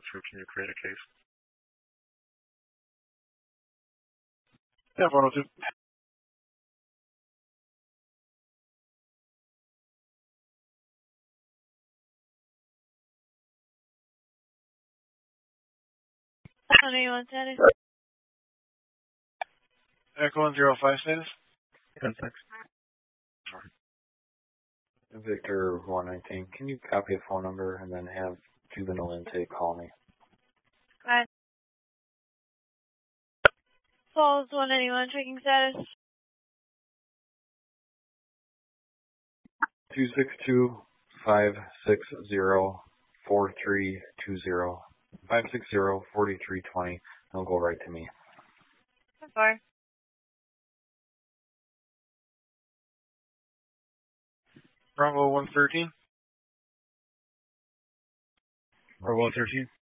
answer. Can you create a case? Yeah, 102. What do you want status? Echo 105 status. 10-6. Victor 119, can you copy a phone number and then have juvenile intake call me? Alright. Falls 181, checking status. 262-560-4320. 560-4320. It'll go right to me. How far? Bravo 113. Bravo 113.